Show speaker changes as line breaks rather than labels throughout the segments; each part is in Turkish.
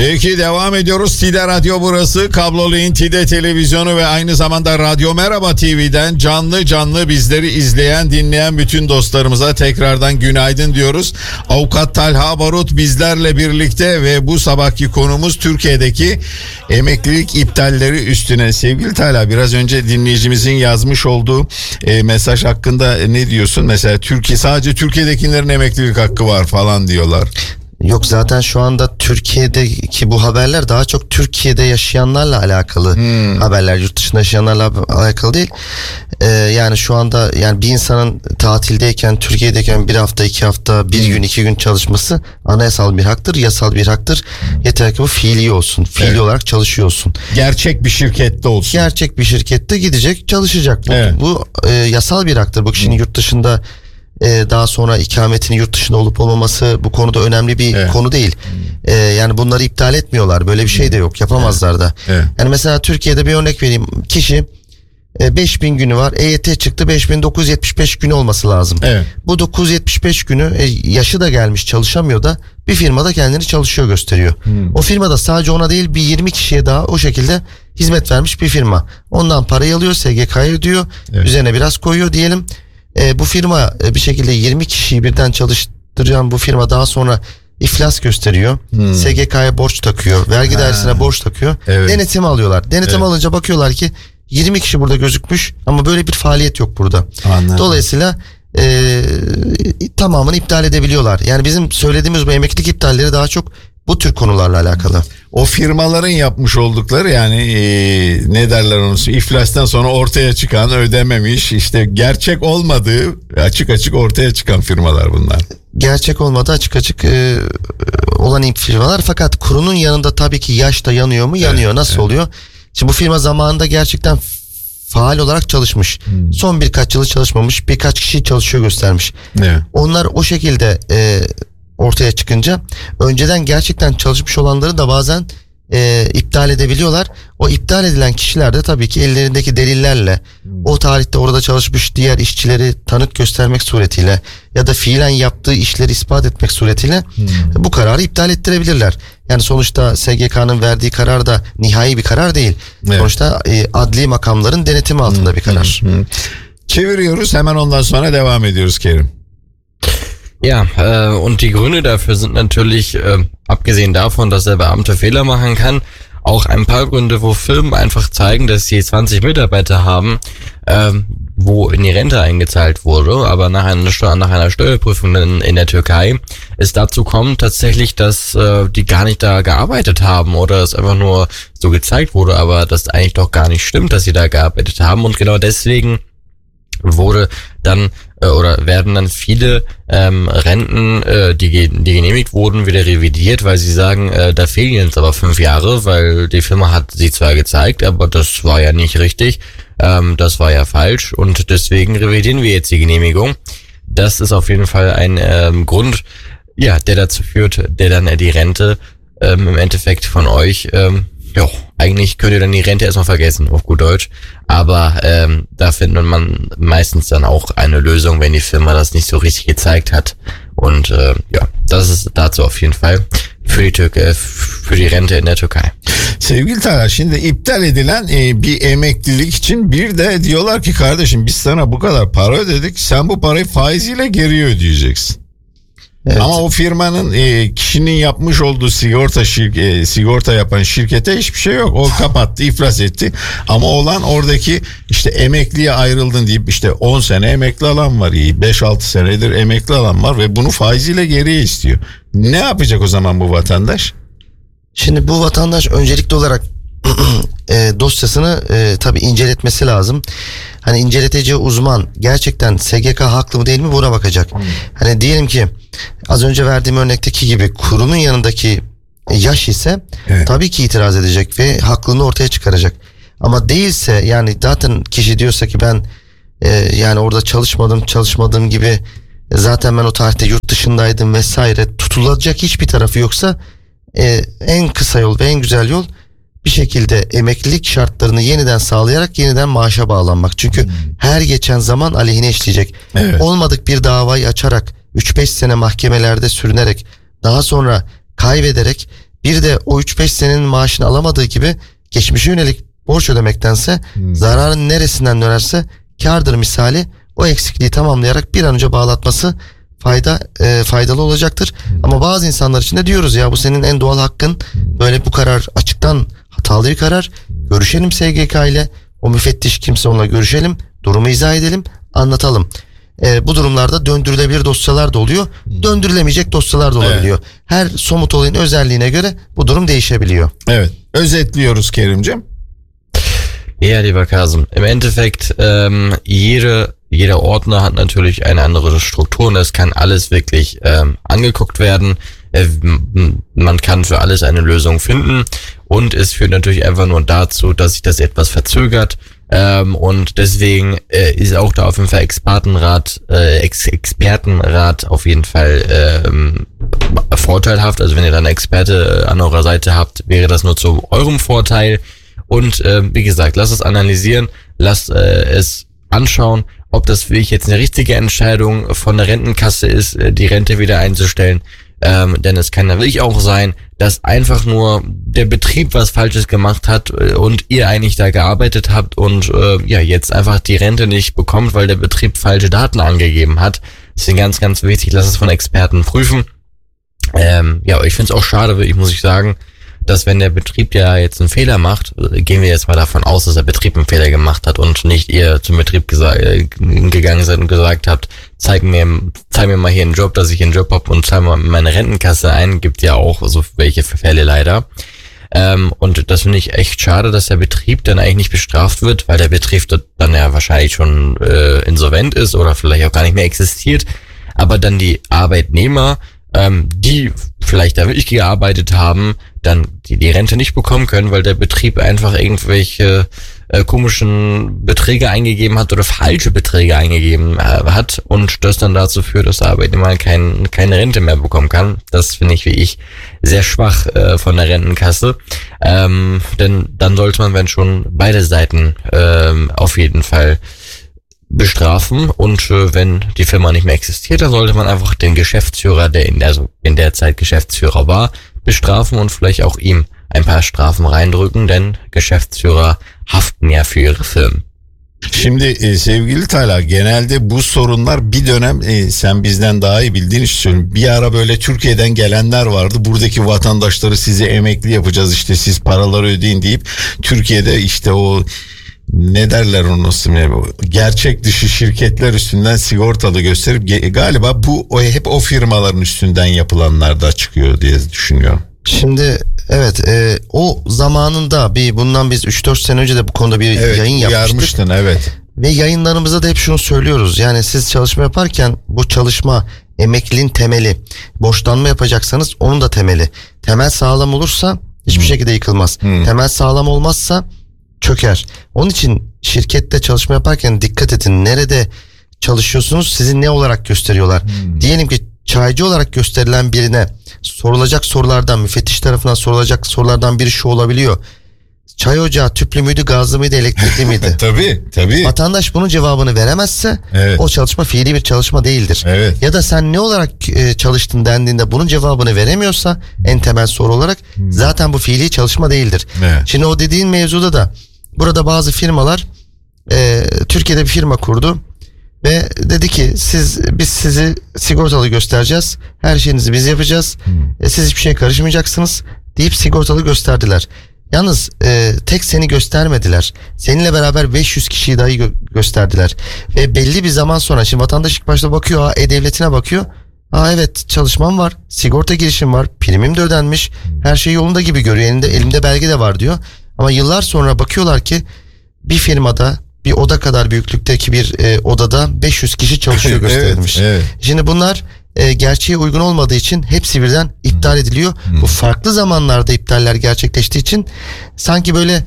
Peki devam ediyoruz. Tide Radyo burası. Kablolu Tide Televizyonu ve aynı zamanda Radyo Merhaba TV'den canlı bizleri izleyen, dinleyen bütün dostlarımıza tekrardan günaydın diyoruz. Avukat Talha Barut bizlerle birlikte ve bu sabahki konumuz Türkiye'deki emeklilik iptalleri üstüne. Sevgili Talha, biraz önce dinleyicimizin yazmış olduğu mesaj hakkında ne diyorsun? Mesela sadece Türkiye'dekilerin emeklilik hakkı var falan diyorlar.
Yok, zaten şu anda Türkiye'deki bu haberler daha çok Türkiye'de yaşayanlarla alakalı haberler, yurt dışında yaşayanlarla alakalı değil. Yani şu anda yani bir insanın tatildeyken, Türkiye'deyken bir hafta, 2 hafta, bir gün, 2 gün çalışması anayasal bir haktır, yasal bir haktır. Yeter ki bu fiili olsun, fiili olarak çalışıyor olsun.
Gerçek bir şirkette olsun.
Gerçek bir şirkette gidecek, çalışacak. Bu yasal bir haktır. Bak şimdi yurt dışında daha sonra ikametinin yurt dışında olup olmaması bu konuda önemli bir konu değil. Yani bunları iptal etmiyorlar. Böyle bir şey de yok. Yapamazlar da. Yani mesela Türkiye'de bir örnek vereyim. Kişi 5000 günü var. EYT çıktı, 5975 günü olması lazım. Bu 975 günü yaşı da gelmiş, çalışamıyor da bir firmada kendini çalışıyor gösteriyor. O firmada sadece ona değil bir 20 kişiye daha o şekilde hizmet vermiş bir firma. Ondan parayı alıyor, SGK'ya ödüyor. Üzerine biraz koyuyor diyelim. Bu firma bir şekilde 20 kişiyi birden çalıştıracağım bu firma daha sonra iflas gösteriyor. SGK'ya borç takıyor. Vergi dairesine borç takıyor. Denetimi alıyorlar. Denetim alınca bakıyorlar ki 20 kişi burada gözükmüş ama böyle bir faaliyet yok burada. Anladım. Dolayısıyla tamamını iptal edebiliyorlar. Yani bizim söylediğimiz bu emeklilik iptalleri daha çok bu tür konularla alakalı.
O firmaların yapmış oldukları yani ne derler onu, iflastan sonra ortaya çıkan, ödememiş, işte gerçek olmadığı açık ortaya çıkan firmalar bunlar.
Gerçek olmadı, açık olan ilk firmalar, fakat kurunun yanında tabii ki yaş da yanıyor mu? Yanıyor. Nasıl oluyor? Şimdi bu firma zamanında gerçekten faal olarak çalışmış. Son birkaç yılı çalışmamış, birkaç kişi çalışıyor göstermiş. Onlar o şekilde ortaya çıkınca önceden gerçekten çalışmış olanları da bazen iptal edebiliyorlar. O iptal edilen kişiler de tabii ki ellerindeki delillerle o tarihte orada çalışmış diğer işçileri tanık göstermek suretiyle ya da fiilen yaptığı işleri ispat etmek suretiyle bu kararı iptal ettirebilirler. Yani sonuçta SGK'nın verdiği karar da nihai bir karar değil. Sonuçta adli makamların denetimi altında bir karar.
Çeviriyoruz, hemen ondan sonra devam ediyoruz Kerim.
Ja, und die Gründe dafür sind natürlich, abgesehen davon, dass der Beamte Fehler machen kann, auch ein paar Gründe, wo Firmen einfach zeigen, dass sie 20 Mitarbeiter haben, wo in die Rente eingezahlt wurde, aber nach einer Steuerprüfung in der Türkei es dazu kommt tatsächlich, dass die gar nicht da gearbeitet haben oder es einfach nur so gezeigt wurde, aber das eigentlich doch gar nicht stimmt, dass sie da gearbeitet haben, und genau deswegen wurde dann werden dann viele Renten, die genehmigt wurden, wieder revidiert, weil sie sagen, da fehlen jetzt aber 5 Jahre, weil die Firma hat sie zwar gezeigt, aber das war ja nicht richtig, das war ja falsch, und deswegen revidieren wir jetzt die Genehmigung. Das ist auf jeden Fall ein Grund, ja, der dazu führt, der dann die Rente im Endeffekt von euch, eigentlich könnt ihr dann die Rente erstmal vergessen, auf gut Deutsch. Aber da findet man meistens dann auch eine Lösung, wenn die Firma das nicht so richtig gezeigt hat. Und das ist dazu auf jeden Fall für die Rente in der Türkei.
Sevgili Talha, şimdi iptal edilen bir emeklilik için bir de diyorlar ki kardeşim biz sana bu kadar para ödedik, sen bu parayı faiziyle geri ödeyeceksin. Ama o firmanın kişinin yapmış olduğu sigorta yapan şirkete hiçbir şey yok. O kapattı, iflas etti. Ama olan oradaki işte emekliye ayrıldın deyip işte 10 sene emekli alan var. 5-6 senedir emekli alan var ve bunu faiziyle geriye istiyor. Ne yapacak o zaman bu vatandaş?
Şimdi bu vatandaş öncelikli olarak dosyasını tabii inceletmesi lazım. Hani inceleteceği uzman gerçekten SGK haklı mı değil mi buna bakacak. Hani diyelim ki az önce verdiğim örnekteki gibi kurunun yanındaki yaş ise tabii ki itiraz edecek ve haklılığını ortaya çıkaracak. Ama değilse, yani zaten kişi diyorsa ki ben yani orada çalışmadığım gibi zaten ben o tarihte yurt dışındaydım vesaire, tutulacak hiçbir tarafı yoksa en kısa yol ve en güzel yol bir şekilde emeklilik şartlarını yeniden sağlayarak yeniden maaşa bağlanmak. Çünkü her geçen zaman aleyhine işleyecek. Olmadık bir davayı açarak 3-5 sene mahkemelerde sürünerek daha sonra kaybederek Bir de o 3-5 senenin maaşını alamadığı gibi geçmişe yönelik borç ödemektense zararın neresinden dönerse kârdır misali, o eksikliği tamamlayarak bir an önce bağlatması faydalı olacaktır. Ama bazı insanlar için de diyoruz ya, bu senin en doğal hakkın. Böyle bu karar açıktan hatalı bir karar. Görüşelim SGK ile, o müfettiş kimse, onunla görüşelim, durumu izah edelim, anlatalım. Bu durumlarda döndürülebilir dosyalar da oluyor, döndürülemeyecek dosyalar da olabiliyor. Evet. Her somut olayın özelliğine göre bu durum değişebiliyor.
Evet, özetliyoruz Kerimciğim.
Ja, lieber Kasim, im Endeffekt, jeder Ordner hat natürlich eine andere Struktur und es kann alles wirklich angeguckt werden. Man kann für alles eine Lösung finden und es führt natürlich einfach nur dazu, dass sich das etwas verzögert. Und deswegen ist auch da auf jeden Fall Expertenrat auf jeden Fall vorteilhaft. Also wenn ihr dann eine Experte an eurer Seite habt, wäre das nur zu eurem Vorteil. Und wie gesagt, lasst es analysieren, lasst es anschauen, ob das wirklich jetzt eine richtige Entscheidung von der Rentenkasse ist, die Rente wieder einzustellen. Denn es kann ja wirklich auch sein, dass einfach nur der Betrieb was Falsches gemacht hat und ihr eigentlich da gearbeitet habt und jetzt einfach die Rente nicht bekommt, weil der Betrieb falsche Daten angegeben hat. Deswegen ganz, ganz wichtig, lasst es von Experten prüfen. Ich finde es auch schade, wirklich, muss ich sagen, dass wenn der Betrieb ja jetzt einen Fehler macht, gehen wir jetzt mal davon aus, dass der Betrieb einen Fehler gemacht hat und nicht ihr zum Betrieb gegangen seid und gesagt habt, zeig mir mal hier einen Job, dass ich einen Job habe und zahl mal meine Rentenkasse ein. Gibt ja auch so welche Fälle leider. Und das finde ich echt schade, dass der Betrieb dann eigentlich nicht bestraft wird, weil der Betrieb dann ja wahrscheinlich schon insolvent ist oder vielleicht auch gar nicht mehr existiert. Aber dann die Arbeitnehmer, die vielleicht da wirklich gearbeitet haben, dann die Rente nicht bekommen können, weil der Betrieb einfach irgendwelche komischen Beträge eingegeben hat oder falsche Beträge eingegeben hat und das dann dazu führt, dass der Arbeitnehmer keine Rente mehr bekommen kann. Das finde ich, wie ich, sehr schwach von der Rentenkasse. Denn dann sollte man, wenn schon, beide Seiten auf jeden Fall bestrafen und wenn die Firma nicht mehr existiert, dann sollte man einfach den Geschäftsführer, der in der Zeit Geschäftsführer war, bestrafen und vielleicht auch ihm ein paar Strafen reindrücken, denn Geschäftsführer haften ya für ihre Firmen.
Şimdi sevgili Tayla, genelde bu sorunlar bir dönem sen bizden daha iyi bildiğin için söylüyorum. Bir ara böyle Türkiye'den gelenler vardı. Buradaki vatandaşları size emekli yapacağız, işte siz paraları ödeyin deyip Türkiye'de işte o ne derler onun ismine, gerçek dışı şirketler üstünden sigortalı gösterip galiba bu hep o firmaların üstünden yapılanlar da çıkıyor diye düşünüyorum.
Şimdi evet, o zamanında bundan biz 3-4 sene önce de bu konuda bir yayın yapmıştık.
Evet.
Ve yayınlarımızda da hep şunu söylüyoruz. Yani siz çalışma yaparken bu çalışma emekliliğin temeli. Borçlanma yapacaksanız onun da temeli. Temel sağlam olursa hiçbir şekilde yıkılmaz. Temel sağlam olmazsa çöker. Onun için şirkette çalışma yaparken dikkat edin. Nerede çalışıyorsunuz, sizi ne olarak gösteriyorlar? Diyelim ki çaycı olarak gösterilen birine sorulacak sorulardan, müfettiş tarafından sorulacak sorulardan biri şu olabiliyor: çay ocağı tüplü müydü, gazlı mıydı, elektrikli miydi?
Tabii.
Vatandaş bunun cevabını veremezse o çalışma fiili bir çalışma değildir.
Evet.
Ya da sen ne olarak çalıştın dendiğinde bunun cevabını veremiyorsa en temel soru olarak zaten bu fiili çalışma değildir.
Evet.
Şimdi o dediğin mevzuda da burada bazı firmalar Türkiye'de bir firma kurdu ve dedi ki biz sizi sigortalı göstereceğiz, her şeyinizi biz yapacağız, siz hiçbir şeye karışmayacaksınız deyip sigortalı gösterdiler. Yalnız tek seni göstermediler. Seninle beraber 500 kişiyi dahi gösterdiler. Ve belli bir zaman sonra, şimdi vatandaş ilk başta bakıyor, E-Devleti'ne bakıyor. Evet, çalışmam var, sigorta girişim var, primim de ödenmiş, her şey yolunda gibi görüyor. Elimde belge de var diyor. Ama yıllar sonra bakıyorlar ki bir firmada, bir oda kadar büyüklükteki bir odada 500 kişi çalışıyor gösterilmiş.
Evet.
Şimdi bunlar gerçeğe uygun olmadığı için hepsi birden iptal ediliyor. Bu farklı zamanlarda iptaller gerçekleştiği için sanki böyle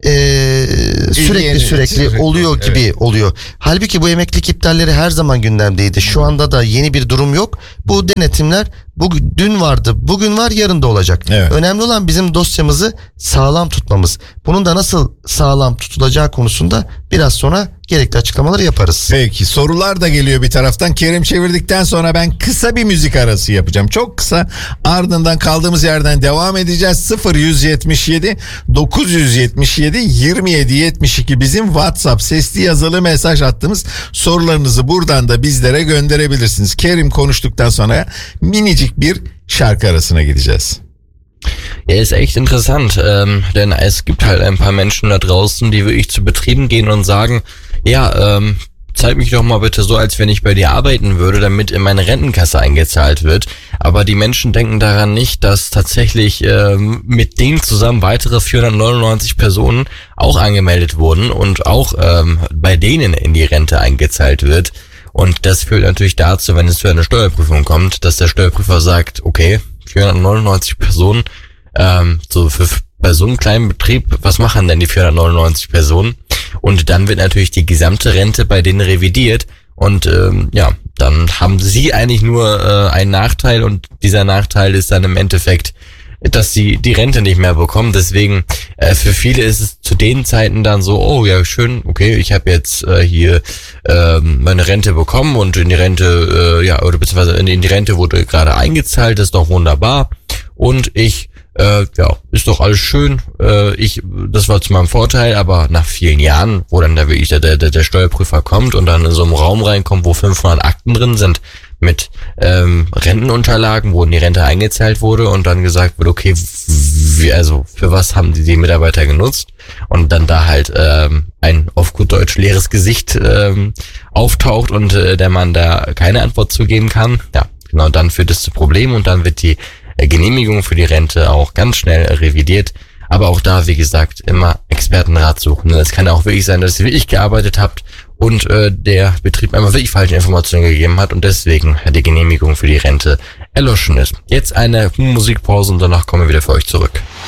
sürekli oluyor gibi oluyor. Halbuki bu emeklilik iptalleri her zaman gündemdeydi. Şu anda da yeni bir durum yok. Bu denetimler dün vardı, bugün var, yarın da olacak.
Evet.
Önemli olan bizim dosyamızı sağlam tutmamız. Bunun da nasıl sağlam tutulacağı konusunda biraz sonra gerekli açıklamaları yaparız.
Peki, sorular da geliyor bir taraftan. Kerim çevirdikten sonra ben kısa bir müzik arası yapacağım. Çok kısa. Ardından kaldığımız yerden devam edeceğiz. 0177 977 27 72 bizim WhatsApp sesli yazılı mesaj hattımız. Sorularınızı buradan da bizlere gönderebilirsiniz. Kerim konuştuktan sonra minicik bir şarkı arasına gideceğiz.
Ja, ist echt interessant, denn es gibt halt ein paar Menschen da draußen, die wirklich zu Betrieben gehen und sagen, ja, zeig mich doch mal bitte so, als wenn ich bei dir arbeiten würde, damit in meine Rentenkasse eingezahlt wird. Aber die Menschen denken daran nicht, dass tatsächlich mit denen zusammen weitere 499 Personen auch angemeldet wurden und auch bei denen in die Rente eingezahlt wird. Und das führt natürlich dazu, wenn es zu einer Steuerprüfung kommt, dass der Steuerprüfer sagt, okay, 499 Personen, bei so einem kleinen Betrieb, was machen denn die 499 Personen? Und dann wird natürlich die gesamte Rente bei denen revidiert und ja, dann haben sie eigentlich nur einen Nachteil und dieser Nachteil ist dann im Endeffekt, dass sie die Rente nicht mehr bekommen. Deswegen für viele ist es zu den Zeiten dann so, oh ja schön, okay, ich habe jetzt hier meine Rente bekommen und in die Rente, ja, oder beziehungsweise in die Rente wurde gerade eingezahlt, das ist doch wunderbar und ich ja, ist doch alles schön. Das war zu meinem Vorteil, aber nach vielen Jahren, wo dann da wirklich der Steuerprüfer kommt und dann in so einen Raum reinkommt, wo 500 Akten drin sind mit Rentenunterlagen, wo in die Rente eingezahlt wurde und dann gesagt wird, okay, also für was haben die Mitarbeiter genutzt? Und dann da halt ein auf gut Deutsch leeres Gesicht auftaucht und der Mann da keine Antwort zugeben kann. Ja, genau, dann führt es zu Problemen und dann wird die Genehmigung für die Rente auch ganz schnell revidiert. Aber auch da, wie gesagt, immer Expertenrat suchen. Es kann auch wirklich sein, dass ihr wirklich gearbeitet habt und der Betrieb einmal wirklich falsche Informationen gegeben hat und deswegen die Genehmigung für die Rente erloschen ist. Jetzt eine Musikpause und danach kommen wir wieder für euch zurück.